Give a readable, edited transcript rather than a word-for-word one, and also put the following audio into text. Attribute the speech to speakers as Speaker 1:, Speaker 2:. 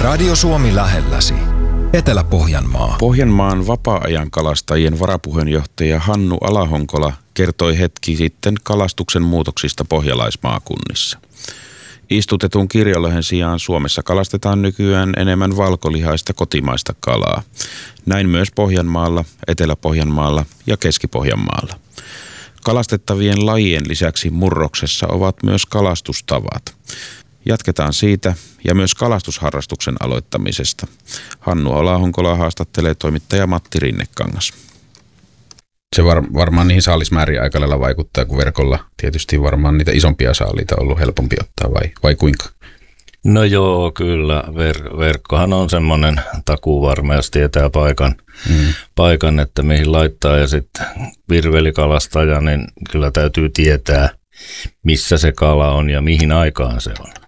Speaker 1: Radio Suomi lähelläsi. Etelä-Pohjanmaa.
Speaker 2: Pohjanmaan vapaa-ajan kalastajien varapuheenjohtaja Hannu Alahonkola kertoi hetki sitten kalastuksen muutoksista pohjalaismaakunnissa. Istutetun kirjolohen sijaan Suomessa kalastetaan nykyään enemmän valkolihaista kotimaista kalaa. Näin myös Pohjanmaalla, Etelä-Pohjanmaalla ja Keski-Pohjanmaalla. Kalastettavien lajien lisäksi murroksessa ovat myös kalastustavat. Jatketaan siitä ja myös kalastusharrastuksen aloittamisesta. Hannu Alahonkola haastattelee toimittaja Matti Rinnekangas.
Speaker 3: Se varmaan niihin saalismääriin aika lailla vaikuttaa, kun verkolla tietysti varmaan niitä isompia saaliita on ollut helpompi ottaa vai kuinka?
Speaker 4: No joo, kyllä. Verkkohan on semmoinen takuuvarma, jos tietää paikan, että mihin laittaa. Ja sitten virvelikalastaja, niin kyllä täytyy tietää, missä se kala on ja mihin aikaan se on.